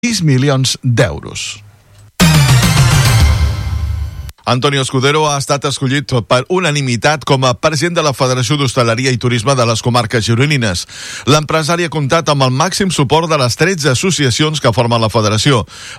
6 milions d'euros. Antonio Escudero ha estat escollit per unanimitat com a president de la Federació d'Hostaleria i Turisme de les Comarques Gironines. L'empresari ha comptat amb el màxim suport de les 13 associacions que formen la federació.